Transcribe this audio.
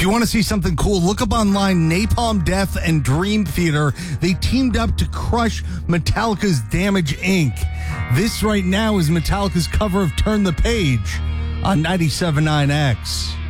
you want to see something cool, look up online Napalm Death and Dream Theater. They teamed up to crush Metallica's Damage Inc. This right now is Metallica's cover of Turn the Page on 97.9 X.